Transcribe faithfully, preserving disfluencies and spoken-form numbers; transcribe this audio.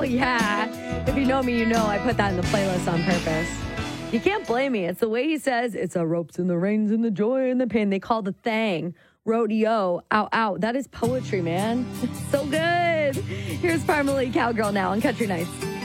yeah. If you know me, you know I put that in the playlist on purpose. You can't blame me. It's the way he says, it's a ropes and the reins and the joy and the pain. They call the thing rodeo, ow, ow. That is poetry, man. It's so good. Here's Parmalee Cowgirl now on Country Nights.